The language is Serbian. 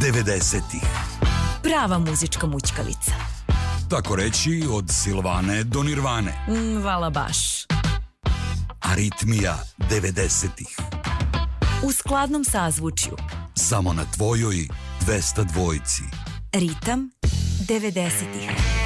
90-ih. Prava muzička mućkalica. Tako reći, od Silvane do Nirvane. Vala baš. Aritmija 90-ih. U skladnom sazvučju. Samo na tvojoj 202. Ritam 90-ih.